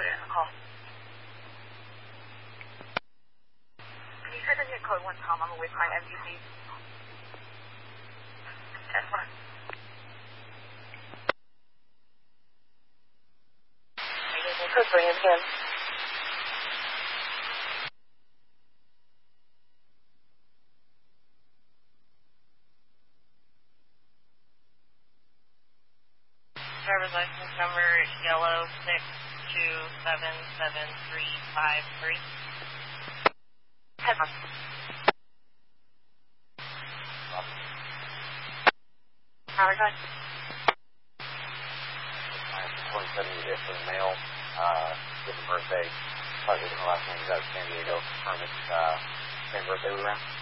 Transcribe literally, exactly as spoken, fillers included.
put it in the call. Can you send me a code one time? I'm away from my M D C. That's fine. Code bring it again. Driver's license number yellow six two seven seven three five three. Headline. Power time. twenty-seven years for the male, uh, given birthday, probably the last name is out of San Diego, confirm it's, uh, same birthday we ran.